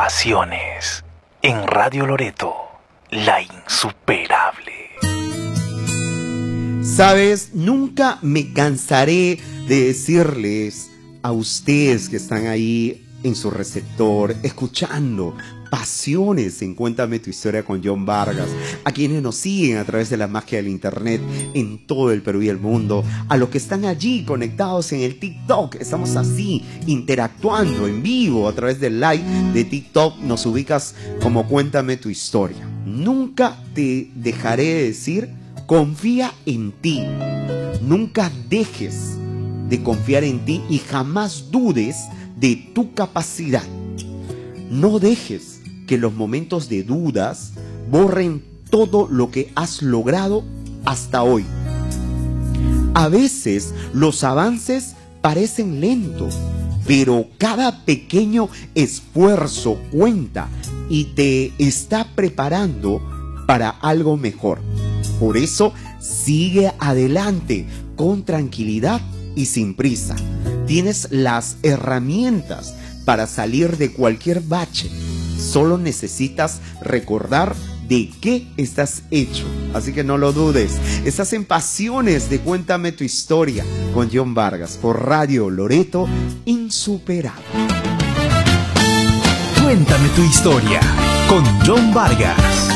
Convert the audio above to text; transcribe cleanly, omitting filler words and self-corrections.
Pasiones en Radio Loreto, la insuperable. Sabes, nunca me cansaré de decirles a ustedes que están ahí en su receptor, escuchando Pasiones en Cuéntame tu Historia con John Vargas, a quienes nos siguen a través de la magia del internet en todo el Perú y el mundo, a los que están allí conectados en el TikTok, estamos así interactuando en vivo a través del live de TikTok, nos ubicas como Cuéntame tu Historia. Nunca te dejaré de decir, confía en ti, nunca dejes de confiar en ti y jamás dudes de tu capacidad. No dejes que los momentos de dudas borren todo lo que has logrado hasta hoy. A veces los avances parecen lentos, pero cada pequeño esfuerzo cuenta y te está preparando para algo mejor. Por eso, sigue adelante con tranquilidad y sin prisa. Tienes las herramientas para salir de cualquier bache. Solo necesitas recordar de qué estás hecho. Así que no lo dudes. Estás en Pasiones de Cuéntame tu Historia con John Vargas por Radio Loreto, insuperable. Cuéntame tu historia con John Vargas.